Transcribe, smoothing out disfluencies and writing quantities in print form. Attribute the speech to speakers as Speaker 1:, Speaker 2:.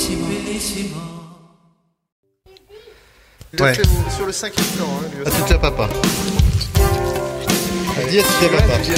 Speaker 1: Il a
Speaker 2: Ouais.
Speaker 1: fait sur le 5e plan. Hein, lui
Speaker 2: À
Speaker 1: aussi.
Speaker 2: tout à papa. Dis à tout à papa.